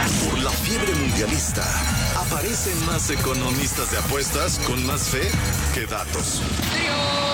Por la fiebre mundialista, aparecen más economistas de apuestas con más fe que datos.